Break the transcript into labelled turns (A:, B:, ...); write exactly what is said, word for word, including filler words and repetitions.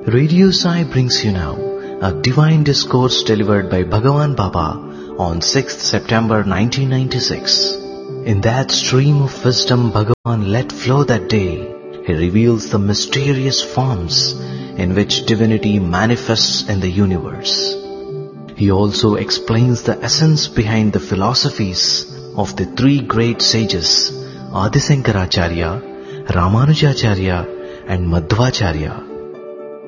A: Radio Sai brings you now a divine discourse delivered by Bhagavan Baba on sixth September nineteen ninety-six. In that stream of wisdom Bhagavan let flow that day, he reveals the mysterious forms in which divinity manifests in the universe. He also explains the essence behind the philosophies of the three great sages, Adi Shankaracharya, Ramanujacharya and Madhvacharya.